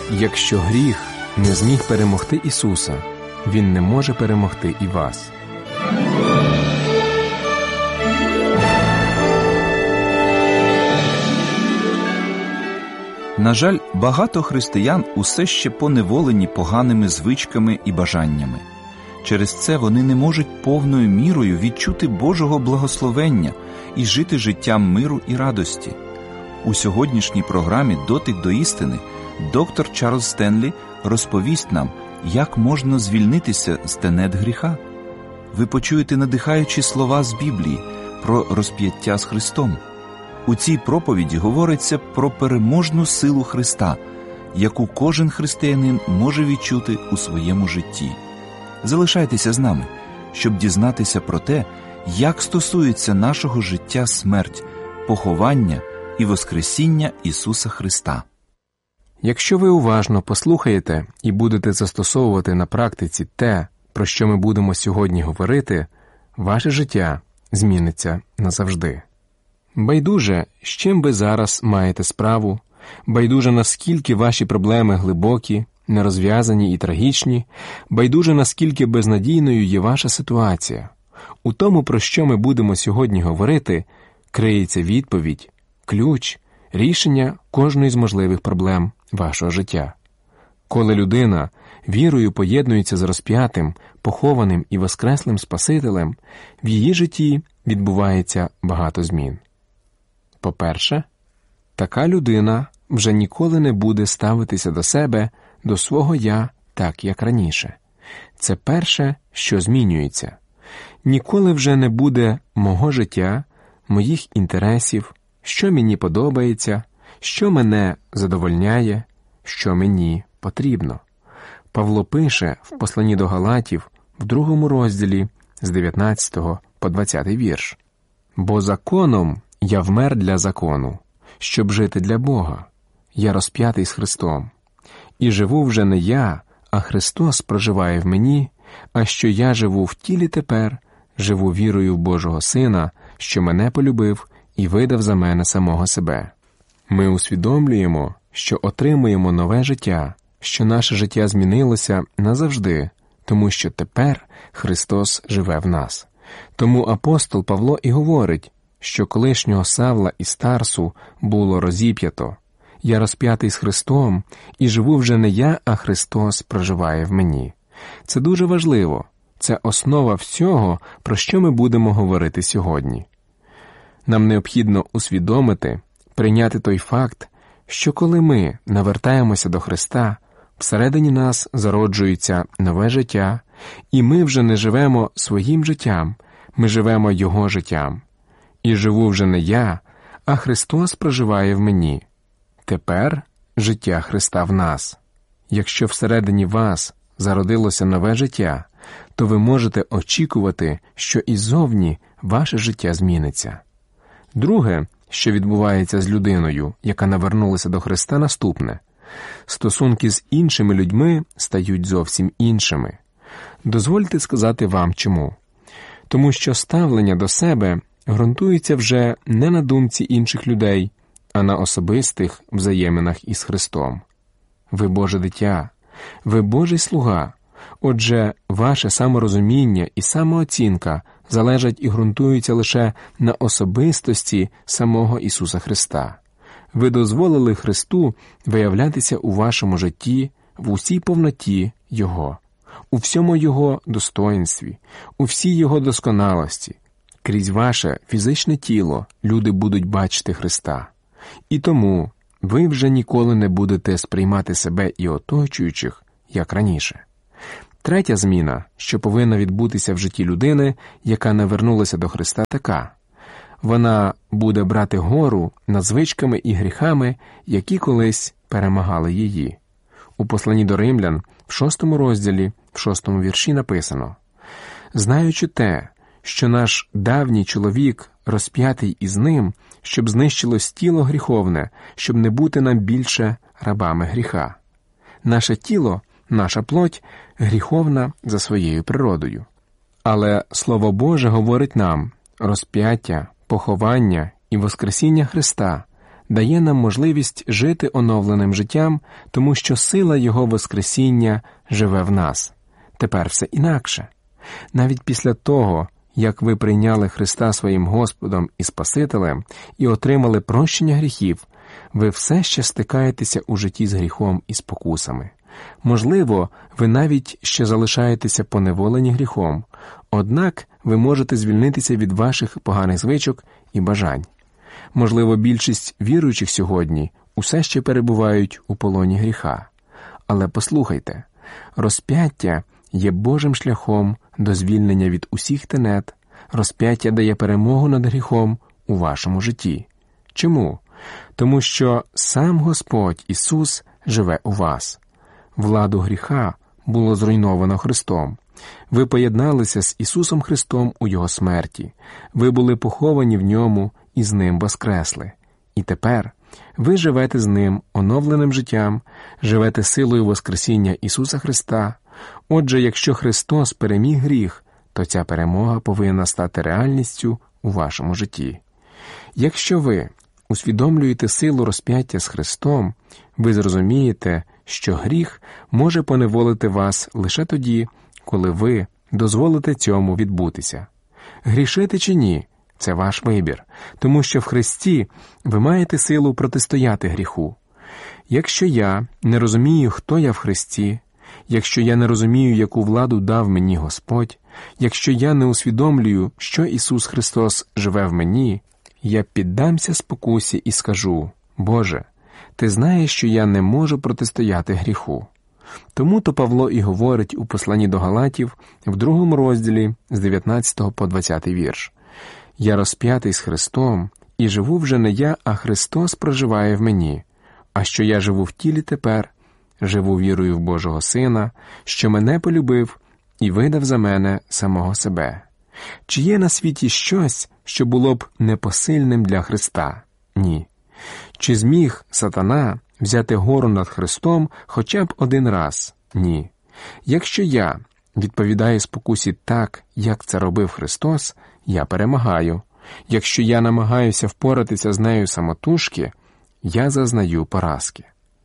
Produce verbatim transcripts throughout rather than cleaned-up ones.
Якщо гріх не зміг перемогти Ісуса, Він не може перемогти і вас. На жаль, багато християн усе ще поневолені поганими звичками і бажаннями. Через це вони не можуть повною мірою відчути Божого благословення і жити життям миру і радості. У сьогоднішній програмі «Дотик до істини» доктор Чарльз Стенлі розповість нам, як можна звільнитися з тенет гріха. Ви почуєте надихаючі слова з Біблії про розп'яття з Христом. У цій проповіді говориться про переможну силу Христа, яку кожен християнин може відчути у своєму житті. Залишайтеся з нами, щоб дізнатися про те, як стосується нашого життя смерть, поховання і воскресіння Ісуса Христа. Якщо ви уважно послухаєте і будете застосовувати на практиці те, про що ми будемо сьогодні говорити, ваше життя зміниться назавжди. Байдуже, з чим ви зараз маєте справу, байдуже, наскільки ваші проблеми глибокі, нерозв'язані і трагічні, байдуже, наскільки безнадійною є ваша ситуація. У тому, про що ми будемо сьогодні говорити, криється відповідь, ключ, рішення кожної з можливих проблем вашого життя. Коли людина вірою поєднується з розп'ятим, похованим і воскреслим Спасителем, в її житті відбувається багато змін. По-перше, така людина вже ніколи не буде ставитися до себе, до свого «я» так, як раніше. Це перше, що змінюється. Ніколи вже не буде мого життя, моїх інтересів, що мені подобається, що мене задовольняє, що мені потрібно. Павло пише в посланні до Галатів в другому розділі з дев'ятнадцятого по двадцятий вірш. «Бо законом я вмер для закону, щоб жити для Бога. Я розп'ятий з Христом. І живу вже не я, а Христос проживає в мені, а що я живу в тілі тепер, живу вірою в Божого Сина, що мене полюбив і видав за мене самого себе». Ми усвідомлюємо, що отримуємо нове життя, що наше життя змінилося назавжди, тому що тепер Христос живе в нас. Тому апостол Павло і говорить, що колишнього Савла і Старсу було розіп'ято. Я розп'ятий з Христом, і живу вже не я, а Христос проживає в мені. Це дуже важливо. Це основа всього, про що ми будемо говорити сьогодні. Нам необхідно усвідомити, прийняти той факт, що коли ми навертаємося до Христа, всередині нас зароджується нове життя, і ми вже не живемо своїм життям, ми живемо Його життям. І живу вже не я, а Христос проживає в мені. Тепер життя Христа в нас. Якщо всередині вас зародилося нове життя, то ви можете очікувати, що і зовні ваше життя зміниться. Друге, що відбувається з людиною, яка навернулася до Христа, наступне. Стосунки з іншими людьми стають зовсім іншими. Дозвольте сказати вам чому. Тому що ставлення до себе ґрунтується вже не на думці інших людей, а на особистих взаєминах із Христом. Ви Боже дитя, ви Божий слуга. Отже, ваше саморозуміння і самооцінка залежать і ґрунтуються лише на особистості самого Ісуса Христа. Ви дозволили Христу виявлятися у вашому житті в усій повноті Його, у всьому Його достоїнстві, у всій Його досконалості. Крізь ваше фізичне тіло люди будуть бачити Христа. І тому ви вже ніколи не будете сприймати себе і оточуючих, як раніше. Третя зміна, що повинна відбутися в житті людини, яка навернулася до Христа, така. Вона буде брати гору над звичками і гріхами, які колись перемагали її. У посланні до Римлян, в шостому розділі, в шостому вірші написано: «Знаючи те, що наш давній чоловік розп'ятий із ним, щоб знищилось тіло гріховне, щоб не бути нам більше рабами гріха. Наше тіло, наша плоть гріховна за своєю природою. Але Слово Боже говорить нам: розп'яття, поховання і воскресіння Христа дає нам можливість жити оновленим життям, тому що сила Його Воскресіння живе в нас. Тепер все інакше. Навіть після того, як ви прийняли Христа своїм Господом і Спасителем і отримали прощення гріхів, ви все ще стикаєтеся у житті з гріхом і спокусами. Можливо, ви навіть ще залишаєтеся поневолені гріхом, однак ви можете звільнитися від ваших поганих звичок і бажань. Можливо, більшість віруючих сьогодні усе ще перебувають у полоні гріха. Але послухайте, розп'яття є Божим шляхом до звільнення від усіх тенет, розп'яття дає перемогу над гріхом у вашому житті. Чому? Тому що сам Господь Ісус живе у вас. Владу гріха було зруйновано Христом. Ви поєдналися з Ісусом Христом у Його смерті. Ви були поховані в Ньому і з Ним воскресли. І тепер ви живете з Ним оновленим життям, живете силою Воскресіння Ісуса Христа. Отже, якщо Христос переміг гріх, то ця перемога повинна стати реальністю у вашому житті. Якщо ви усвідомлюєте силу розп'яття з Христом, ви зрозумієте, що гріх може поневолити вас лише тоді, коли ви дозволите цьому відбутися. Грішити чи ні – це ваш вибір, тому що в Христі ви маєте силу протистояти гріху. Якщо я не розумію, хто я в Христі, якщо я не розумію, яку владу дав мені Господь, якщо я не усвідомлюю, що Ісус Христос живе в мені, я піддамся спокусі і скажу: «Боже, Ти знаєш, що я не можу протистояти гріху». Тому-то Павло і говорить у посланні до Галатів в другому розділі з дев'ятнадцятого по двадцятий вірш: «Я розп'ятий з Христом, і живу вже не я, а Христос проживає в мені. А що я живу в тілі тепер, живу вірою в Божого Сина, що мене полюбив і видав за мене самого себе». Чи є на світі щось, що було б непосильним для Христа? Ні. Чи зміг сатана взяти гору над Христом хоча б один раз? Ні. Якщо я відповідаю спокусі так, як це робив Христос, я перемагаю. Якщо я намагаюся впоратися з нею самотужки, я зазнаю поразки.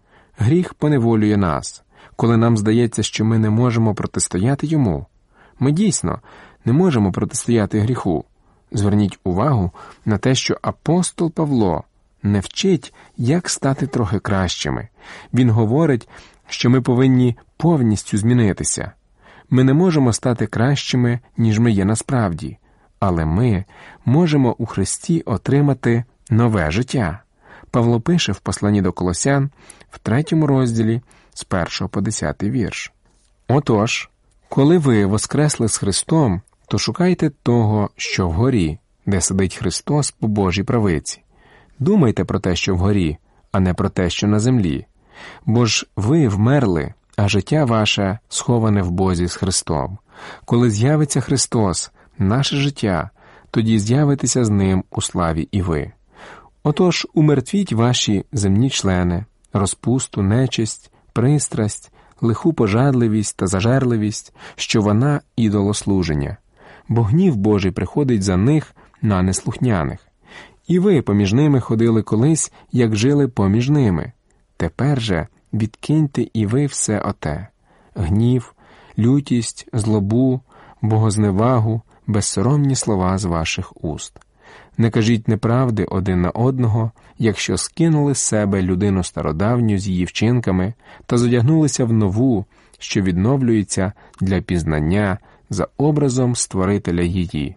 Гріх поневолює нас, коли нам здається, що ми не можемо протистояти йому. Ми дійсно не можемо протистояти гріху. Зверніть увагу на те, що апостол Павло не вчить, як стати трохи кращими. Він говорить, що ми повинні повністю змінитися. Ми не можемо стати кращими, ніж ми є насправді, але ми можемо у Христі отримати нове життя. Павло пише в посланні до Колосян в третьому розділі з першого по десятий вірш. «Отож, коли ви воскресли з Христом, то шукайте того, що вгорі, де сидить Христос по Божій правиці. Думайте про те, що вгорі, а не про те, що на землі. Бо ж ви вмерли, а життя ваше сховане в Бозі з Христом. Коли з'явиться Христос, наше життя, тоді з'явитеся з Ним у славі і ви. Отож, умертвіть ваші земні члени, розпусту, нечисть, пристрасть, лиху пожадливість та зажерливість, що вона ідолослуження. Бо гнів Божий приходить за них на неслухняних. І ви поміж ними ходили колись, як жили поміж ними. Тепер же відкиньте і ви все оте: гнів, лютість, злобу, богозневагу, безсоромні слова з ваших уст. Не кажіть неправди один на одного, якщо скинули з себе людину стародавню з її вчинками та зодягнулися в нову, що відновлюється для пізнання за образом Створителя її».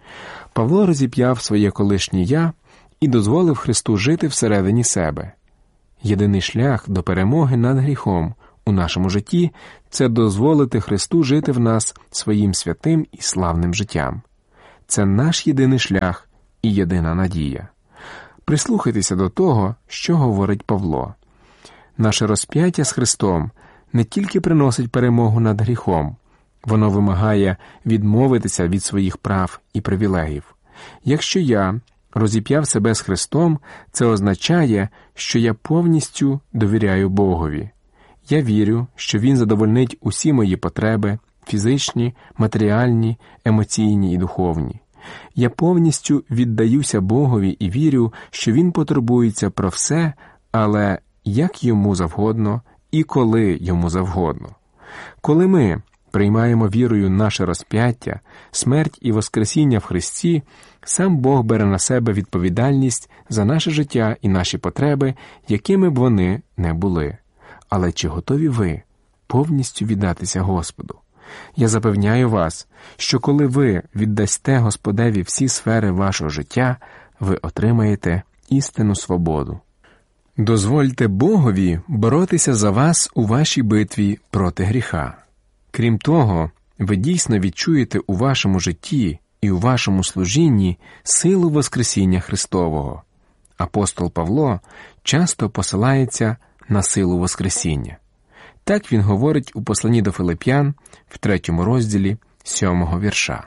Павло розіп'яв своє колишнє «я» і дозволив Христу жити всередині себе. Єдиний шлях до перемоги над гріхом у нашому житті – це дозволити Христу жити в нас своїм святим і славним життям. Це наш єдиний шлях і єдина надія. Прислухайтеся до того, що говорить Павло. Наше розп'яття з Христом не тільки приносить перемогу над гріхом, воно вимагає відмовитися від своїх прав і привілегів. Якщо я розіп'яв себе з Христом, це означає, що я повністю довіряю Богові. Я вірю, що Він задовольнить усі мої потреби – фізичні, матеріальні, емоційні і духовні. Я повністю віддаюся Богові і вірю, що Він потурбується про все, але як йому завгодно і коли йому завгодно. Коли ми приймаємо вірою наше розп'яття, смерть і воскресіння в Христі, сам Бог бере на себе відповідальність за наше життя і наші потреби, якими б вони не були. Але чи готові ви повністю віддатися Господу? Я запевняю вас, що коли ви віддасте Господеві всі сфери вашого життя, ви отримаєте істинну свободу. Дозвольте Богові боротися за вас у вашій битві проти гріха. Крім того, ви дійсно відчуєте у вашому житті і у вашому служінні силу Воскресіння Христового. Апостол Павло часто посилається на силу Воскресіння. Так він говорить у посланні до Филип'ян в третьому розділі сьомого вірша.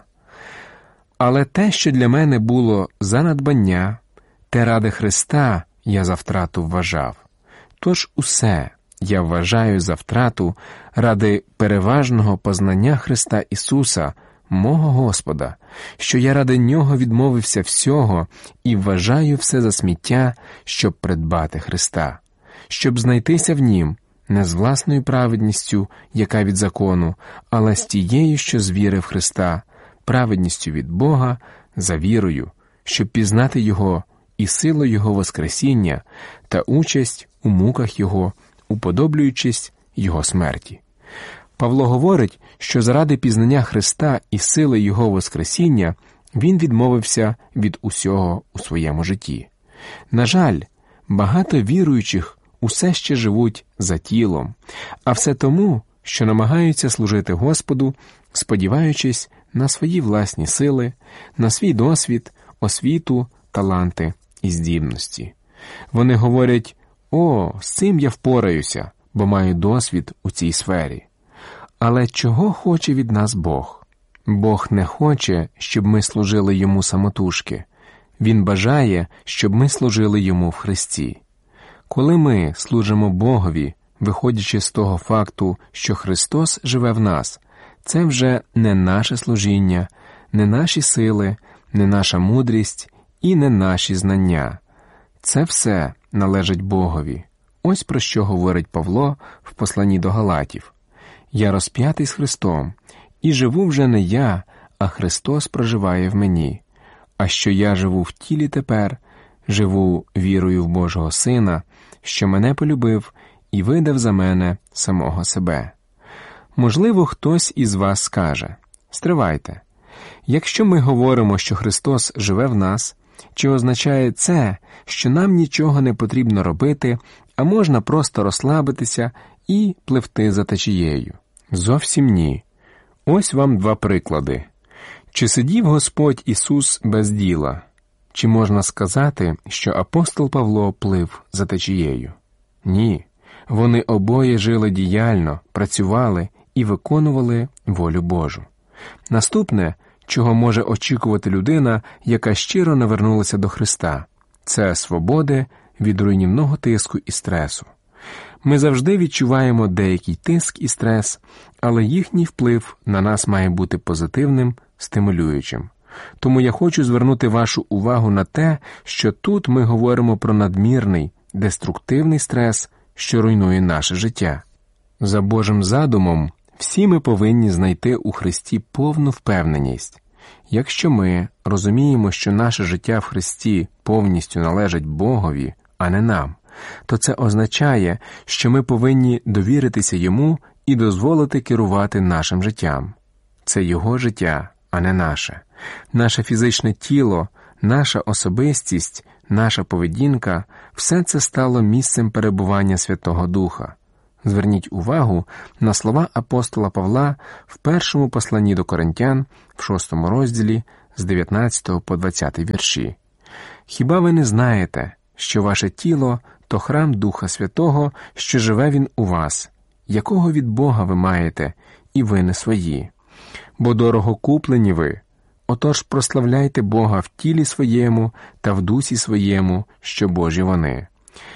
«Але те, що для мене було за надбання, те ради Христа я за втрату вважав. Тож усе я вважаю за втрату ради переважного познання Христа Ісуса, мого Господа, що я ради Нього відмовився всього і вважаю все за сміття, щоб придбати Христа, щоб знайтися в Нім, не з власною праведністю, яка від закону, але з тією, що з віри в Христа, праведністю від Бога, за вірою, щоб пізнати Його і силу Його Воскресіння та участь у муках Його, уподоблюючись Його смерті». Павло говорить, що заради пізнання Христа і сили Його Воскресіння він відмовився від усього у своєму житті. На жаль, багато віруючих усе ще живуть за тілом, а все тому, що намагаються служити Господу, сподіваючись на свої власні сили, на свій досвід, освіту, таланти і здібності. Вони говорять: «О, з цим я впораюся, бо маю досвід у цій сфері». Але чого хоче від нас Бог? Бог не хоче, щоб ми служили Йому самотужки. Він бажає, щоб ми служили Йому в Христі. Коли ми служимо Богові, виходячи з того факту, що Христос живе в нас, це вже не наше служіння, не наші сили, не наша мудрість і не наші знання. Це все належить Богові. Ось про що говорить Павло в посланні до Галатів. «Я розп'ятий з Христом, і живу вже не я, а Христос проживає в мені. А що я живу в тілі тепер, живу вірою в Божого Сина, що мене полюбив і видав за мене самого себе». Можливо, хтось із вас скаже: «Стривайте, якщо ми говоримо, що Христос живе в нас, чи означає це, що нам нічого не потрібно робити, а можна просто розслабитися і пливти за течією?» Зовсім ні. Ось вам два приклади. Чи сидів Господь Ісус без діла? Чи можна сказати, що апостол Павло плив за течією? Ні. Вони обоє жили діяльно, працювали і виконували волю Божу. Наступне, чого може очікувати людина, яка щиро навернулася до Христа, це свободи від руйнівного тиску і стресу. Ми завжди відчуваємо деякий тиск і стрес, але їхній вплив на нас має бути позитивним, стимулюючим. Тому я хочу звернути вашу увагу на те, що тут ми говоримо про надмірний, деструктивний стрес, що руйнує наше життя. За Божим задумом, всі ми повинні знайти у Христі повну впевненість. Якщо ми розуміємо, що наше життя в Христі повністю належить Богові, а не нам, то це означає, що ми повинні довіритися Йому і дозволити керувати нашим життям. Це Його життя, а не наше. Наше фізичне тіло, наша особистість, наша поведінка – все це стало місцем перебування Святого Духа. Зверніть увагу на слова апостола Павла в першому посланні до Коринтян в шостому розділі з дев'ятнадцятого по двадцятий вірші. «Хіба ви не знаєте, що ваше тіло – то храм Духа Святого, що живе Він у вас, якого від Бога ви маєте, і ви не свої? Бо дорого куплені ви, отож прославляйте Бога в тілі своєму та в дусі своєму, що Божі вони».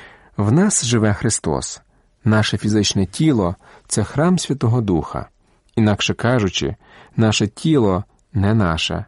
В нас живе Христос. Наше фізичне тіло – це храм Святого Духа. Інакше кажучи, наше тіло не наше.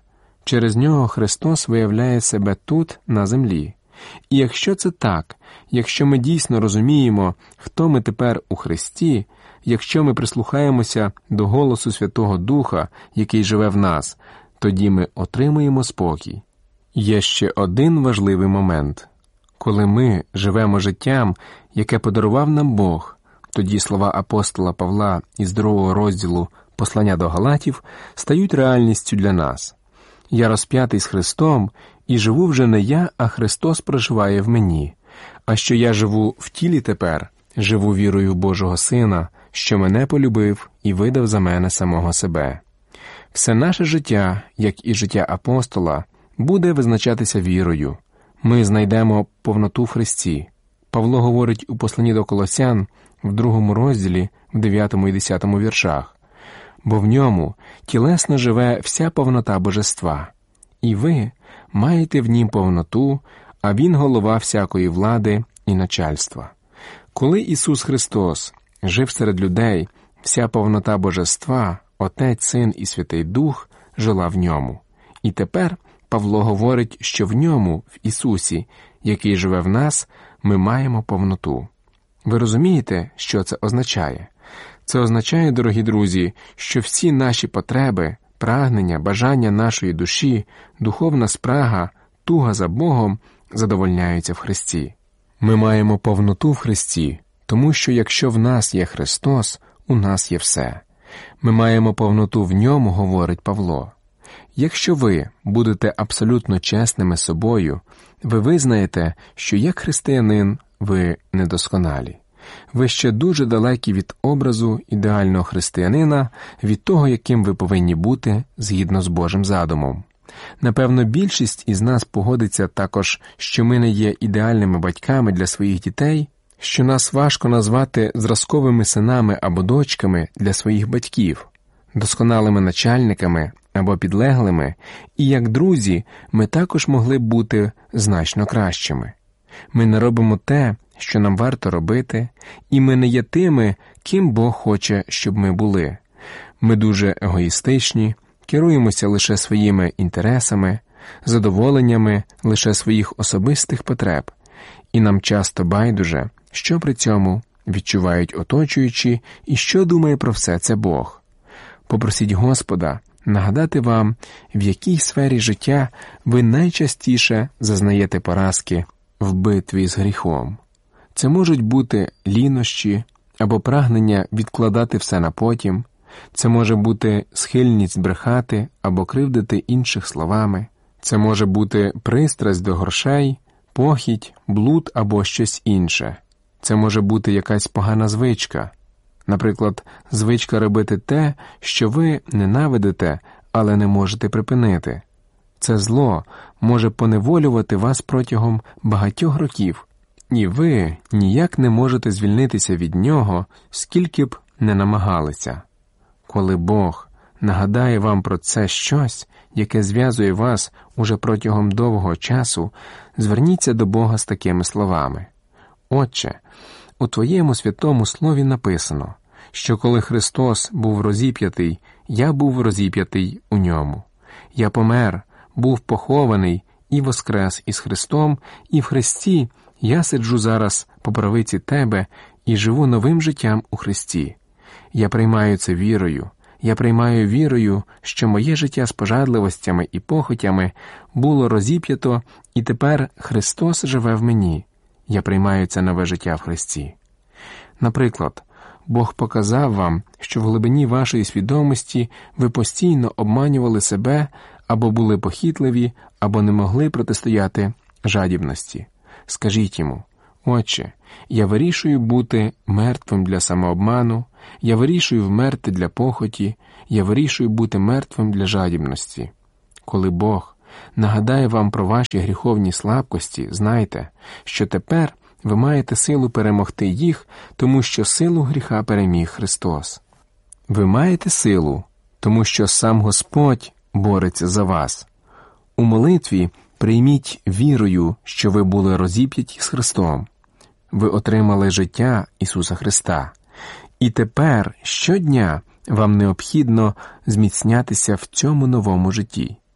Через нього Христос виявляє себе тут, на землі. І якщо це так, якщо ми дійсно розуміємо, хто ми тепер у Христі, якщо ми прислухаємося до голосу Святого Духа, який живе в нас, тоді ми отримуємо спокій. Є ще один важливий момент. Коли ми живемо життям, яке подарував нам Бог, тоді слова апостола Павла із другого розділу послання до Галатів стають реальністю для нас. «Я розп'ятий з Христом, і живу вже не я, а Христос проживає в мені. А що я живу в тілі тепер, живу вірою Божого Сина, що мене полюбив і видав за мене самого себе». Все наше життя, як і життя апостола, буде визначатися вірою. Ми знайдемо повноту в Христі. Павло говорить у посланні до Колосян в другому розділі, в дев'ятому і десятому віршах. «Бо в ньому тілесно живе вся повнота божества, і ви маєте в нім повноту, а він голова всякої влади і начальства». Коли Ісус Христос жив серед людей, вся повнота божества, Отець, Син і Святий Дух, жила в ньому. І тепер Павло говорить, що в ньому, в Ісусі, який живе в нас, ми маємо повноту. Ви розумієте, що це означає? Це означає, дорогі друзі, що всі наші потреби, прагнення, бажання нашої душі, духовна спрага, туга за Богом задовольняються в Христі. Ми маємо повноту в Христі, тому що якщо в нас є Христос, у нас є все. Ми маємо повноту в ньому, говорить Павло. Якщо ви будете абсолютно чесними з собою, ви визнаєте, що як християнин ви недосконалі. Ви ще дуже далекі від образу ідеального християнина, від того, яким ви повинні бути згідно з Божим задумом. Напевно, більшість із нас погодиться також, що ми не є ідеальними батьками для своїх дітей, що нас важко назвати зразковими синами або дочками для своїх батьків, досконалими начальниками або підлеглими, і як друзі ми також могли б бути значно кращими. Ми не робимо те, що нам варто робити, і ми не є тими, ким Бог хоче, щоб ми були. Ми дуже егоїстичні, керуємося лише своїми інтересами, задоволеннями лише своїх особистих потреб, і нам часто байдуже, що при цьому відчувають оточуючі і що думає про все це Бог. Попросіть Господа нагадати вам, в якій сфері життя ви найчастіше зазнаєте поразки в битві з гріхом. Це можуть бути лінощі або прагнення відкладати все на потім, це може бути схильність брехати або кривдити інших словами, це може бути пристрасть до грошей, похіть, блуд або щось інше. Це може бути якась погана звичка. Наприклад, звичка робити те, що ви ненавидите, але не можете припинити. Це зло може поневолювати вас протягом багатьох років, і ви ніяк не можете звільнитися від нього, скільки б не намагалися. Коли Бог нагадає вам про це щось, яке зв'язує вас уже протягом довгого часу, зверніться до Бога з такими словами. «Отче, у Твоєму святому слові написано, що коли Христос був розіп'ятий, я був розіп'ятий у ньому. Я помер, був похований і воскрес із Христом, і в Христі я сиджу зараз по правиці Тебе і живу новим життям у Христі. Я приймаю це вірою. Я приймаю вірою, що моє життя з пожадливостями і похотями було розіп'ято, і тепер Христос живе в мені. Я приймаю це нове життя в Христі». Наприклад, Бог показав вам, що в глибині вашої свідомості ви постійно обманювали себе або були похитливі, або не могли протистояти жадібності. Скажіть йому: «Отче, я вирішую бути мертвим для самообману, я вирішую вмерти для похоті, я вирішую бути мертвим для жадібності». Коли Бог нагадає вам про ваші гріховні слабкості, знайте, що тепер ви маєте силу перемогти їх, тому що силу гріха переміг Христос. Ви маєте силу, тому що сам Господь бореться за вас. У молитві прийміть вірою, що ви були розіп'яті з Христом. Ви отримали життя Ісуса Христа. І тепер щодня вам необхідно зміцнятися в цьому новому житті.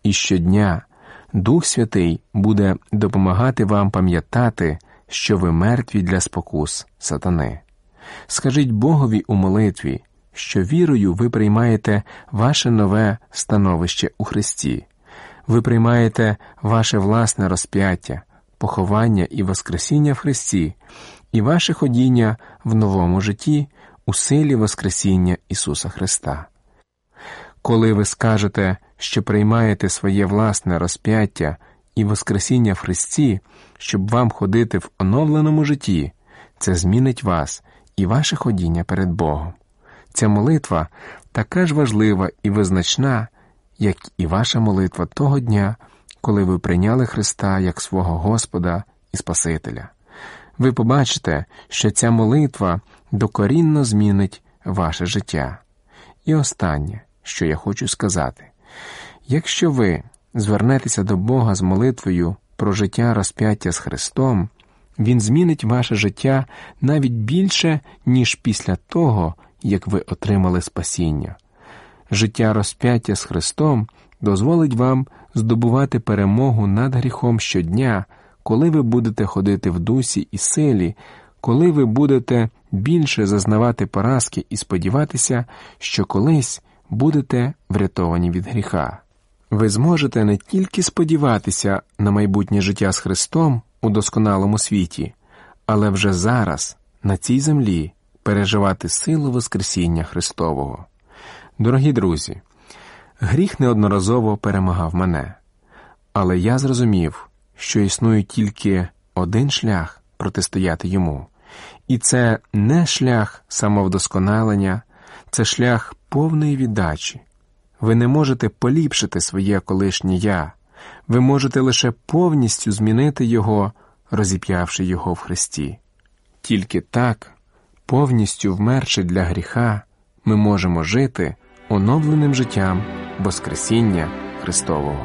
І щодня Дух Святий буде допомагати вам пам'ятати, що ви мертві для спокус сатани. Скажіть Богові у молитві, що вірою ви приймаєте ваше нове становище у Христі. Ви приймаєте ваше власне розп'яття, поховання і воскресіння в Христі, і ваше ходіння в новому житті у силі воскресіння Ісуса Христа. Коли ви скажете, що приймаєте своє власне розп'яття і воскресіння в Христі, щоб вам ходити в оновленому житті, це змінить вас і ваше ходіння перед Богом. Ця молитва така ж важлива і визначна, як і ваша молитва того дня, коли ви прийняли Христа як свого Господа і Спасителя. Ви побачите, що ця молитва докорінно змінить ваше життя. І останнє, що я хочу сказати. Якщо ви звернетеся до Бога з молитвою про життя розп'яття з Христом, Він змінить ваше життя навіть більше, ніж після того, як ви отримали спасіння. Життя розп'яття з Христом дозволить вам здобувати перемогу над гріхом щодня, коли ви будете ходити в дусі і силі, коли ви будете більше зазнавати поразки і сподіватися, що колись будете врятовані від гріха. Ви зможете не тільки сподіватися на майбутнє життя з Христом у досконалому світі, але вже зараз, на цій землі, переживати силу Воскресіння Христового. Дорогі друзі, гріх неодноразово перемагав мене, але я зрозумів, що існує тільки один шлях протистояти йому. І це не шлях самовдосконалення, це шлях повної віддачі. Ви не можете поліпшити своє колишнє «я», ви можете лише повністю змінити його, розіп'явши його в Христі. Тільки так, повністю вмерши для гріха, ми можемо жити оновленим життям Воскресіння Христового.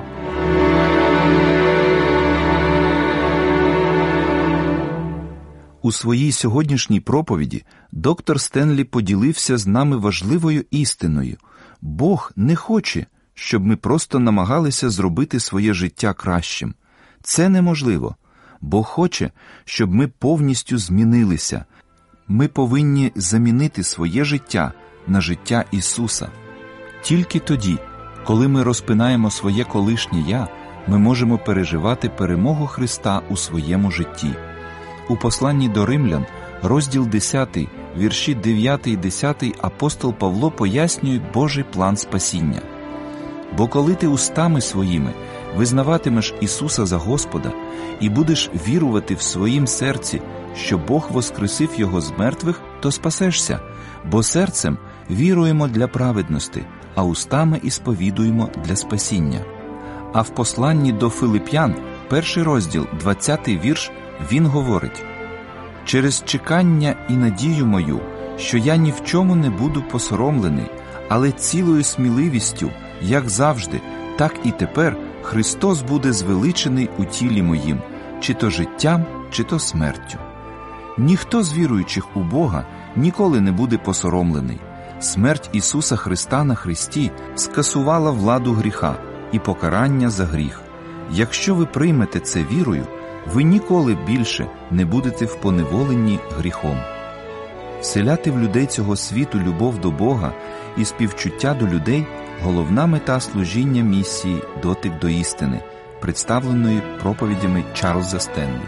У своїй сьогоднішній проповіді доктор Стенлі поділився з нами важливою істиною. Бог не хоче, щоб ми просто намагалися зробити своє життя кращим. Це неможливо. Бог хоче, щоб ми повністю змінилися. Ми повинні замінити своє життя на життя Ісуса. Тільки тоді, коли ми розпинаємо своє колишнє «я», ми можемо переживати перемогу Христа у своєму житті. У посланні до Римлян, розділ десятий, вірші дев'ятий і десятий, апостол Павло пояснює Божий план спасіння. «Бо коли ти устами своїми визнаватимеш Ісуса за Господа і будеш вірувати в своїм серці, що Бог воскресив Його з мертвих, то спасешся, бо серцем віруємо для праведності, а устами ісповідуємо для спасіння». А в посланні до Филип'ян, перший розділ, двадцятий вірш, він говорить: «Через чекання і надію мою, що я ні в чому не буду посоромлений, але цілою сміливістю, як завжди, так і тепер Христос буде звеличений у тілі моїм, чи то життям, чи то смертю». Ніхто з віруючих у Бога ніколи не буде посоромлений. Смерть Ісуса Христа на хресті скасувала владу гріха і покарання за гріх. Якщо ви приймете це вірою, ви ніколи більше не будете в поневоленні гріхом. Вселяти в людей цього світу любов до Бога і співчуття до людей – головна мета служіння місії «Дотик до істини», представленої проповідями Чарльза Стенлі.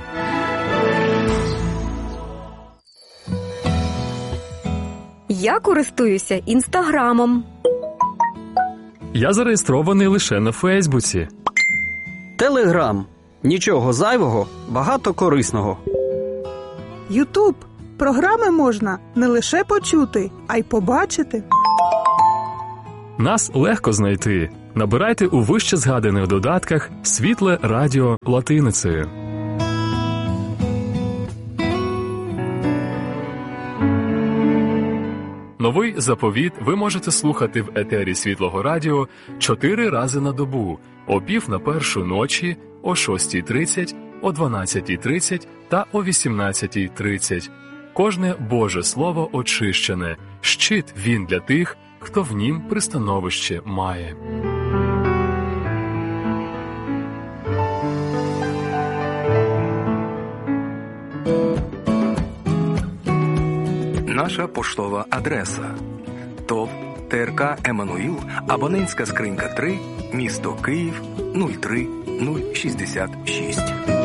Я користуюся Інстаграмом. Я зареєстрований лише на Фейсбуці. Телеграм. Нічого зайвого, багато корисного. Ютуб. Програми можна не лише почути, а й побачити. Нас легко знайти. Набирайте у вище згаданих додатках «Світле радіо» латиницею. Новий заповіт ви можете слухати в етері Світлого радіо чотири рази на добу, о пів на першу ночі, о шостій тридцять, о дванадцятій тридцять та о вісімнадцятій тридцять. Кожне Боже Слово очищене, щит він для тих, хто в нім пристановище має. наша поштова адреса: ТОВ ТРК «Еммануїл», абонентська скринька три, місто Київ нуль три нуль шістдесят шість.